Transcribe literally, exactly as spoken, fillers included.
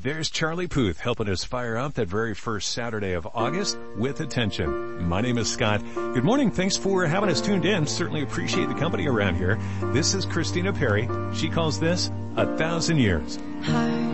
There's Charlie Puth helping us fire up that very first Saturday of August with attention. My name is Scott. Good morning. Thanks for having us tuned in. Certainly appreciate the company around here. This is Christina Perry. She calls this A Thousand Years. Heart